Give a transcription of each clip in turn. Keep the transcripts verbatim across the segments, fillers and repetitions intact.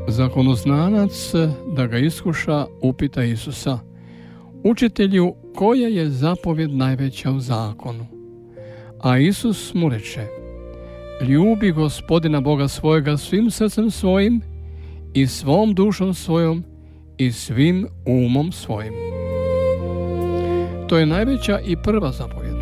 Zakonoznanac, da ga iskuša, upita Isusa: Učitelju, koja je zapovjed najveća u zakonu? A Isus mu reče: Ljubi Gospodina Boga svojega svim srcem svojim i svom dušom svojom i svim umom svojim. To je najveća i prva zapovjed.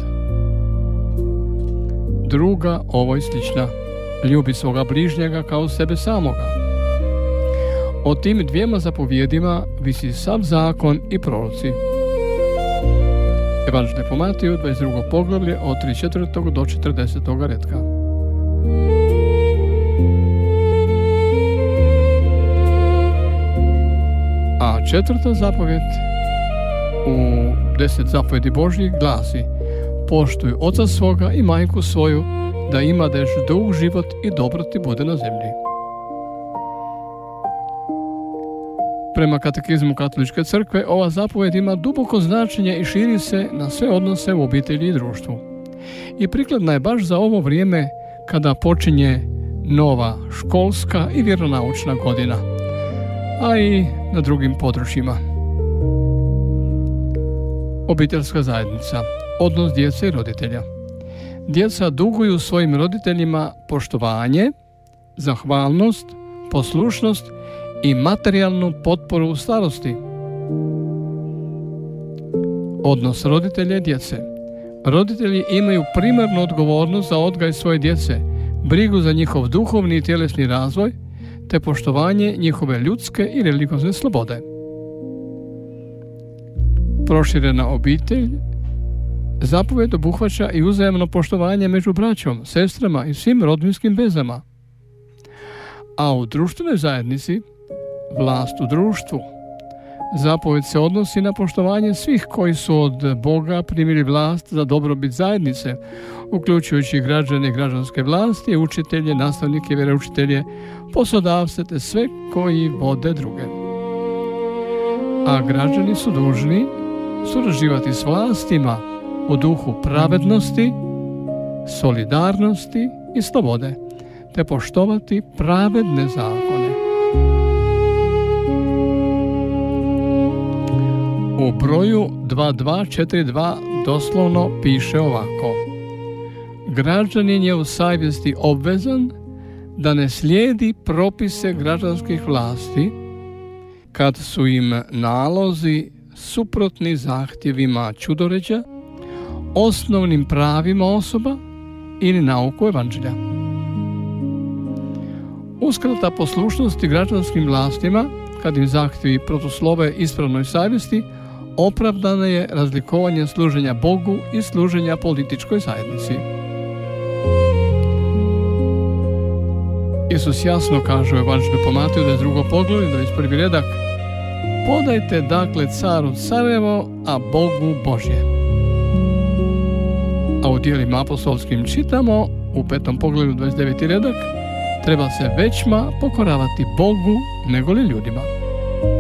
Druga ovoj slična: ljubi svoga bližnjega kao sebe samoga. O tim dvijema zapovjedima visi sav zakon i proroci. Evanđelje po Matiju, dvadeset drugo poglavlje, od trideset četvrtog do četrdesetog redka. A četvrta zapovjed u deset zapovjedi Božjih glasi: poštuj oca svoga i majku svoju, da imadeš dug život i dobro ti bude na zemlji. Prema katekizmu Katoličke crkve, ova zapovjed ima duboko značenje i širi se na sve odnose u obitelji i društvu. I prikladna je baš za ovo vrijeme kada počinje nova školska i vjeronaučna godina, a i na drugim područjima. Obiteljska zajednica, odnos djece i roditelja. Djeca duguju svojim roditeljima poštovanje, zahvalnost, poslušnost i materijalnu potporu u starosti. Odnos roditelja i djece. Roditelji imaju primarnu odgovornost za odgoj svoje djece, brigu za njihov duhovni i tjelesni razvoj, te poštovanje njihove ljudske i religiozne slobode. Proširena obitelj. Zapovjed obuhvaća i uzajamno poštovanje među braćom, sestrama i svim rodbinskim vezama. A u društvenoj zajednici, vlast u društvu. Zapovjed se odnosi na poštovanje svih koji su od Boga primili vlast za dobrobit zajednice, uključujući građane i građanske vlasti, učitelje, nastavnike, vjeroučitelje, poslodavce te sve koji vode druge. A građani su dužni surađivati s vlastima u duhu pravednosti, solidarnosti i slobode, te poštovati pravedne zakone. U broju dva dva četiri dva doslovno piše ovako: građanin je u savjesti obvezan da ne slijedi propise građanskih vlasti kad su im nalozi suprotni zahtjevima ćudoređa, osnovnim pravima osoba ili nauku evanđelja. Uskrata poslušnosti građanskim vlastima, kad im zahtjevi protuslove ispravnoj savjesti, opravdano je razlikovanje služenja Bogu i služenja političkoj zajednici. Isus jasno kaže u Evanđelju po Matiju, dvadeset drugo poglavlje, dvadeset prvi redak: podajte dakle caru carevo, a Bogu Božje. A u djelima apostolskim čitamo u petom poglavlju, dvadeset deveti redak: treba se većma pokoravati Bogu nego li ljudima.